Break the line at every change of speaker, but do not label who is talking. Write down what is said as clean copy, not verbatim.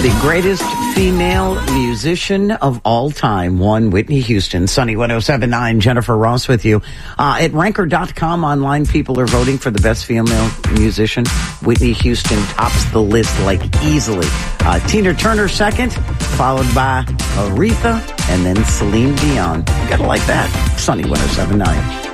The greatest female musician of all time, one Whitney Houston. Sunny 107.9, Jennifer Ross with you. At Ranker.com online, people are voting for the best female musician. Whitney Houston tops the list like easily. Tina Turner second, followed by Aretha, and then Celine Dion. You gotta like that. Sunny 107.9.